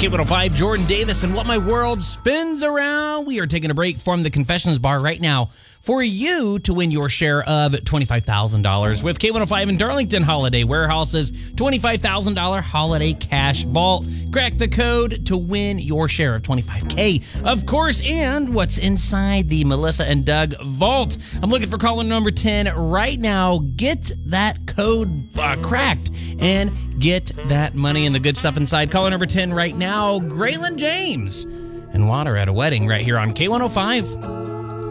K105, Jordan Davis, and What My World Spins Around. We are taking a break from the Confessions Bar right now for you to win your share of $25,000 with K105 and Darlington Holiday Warehouse's $25,000 Holiday Cash Vault. Crack the code to win your share of $25K, of course, and what's inside the Melissa and Doug Vault. I'm looking for caller number 10 right now. Get that code cracked and get that money and the good stuff inside. Caller number 10 right now, Graylin James and Water at a Wedding right here on K105.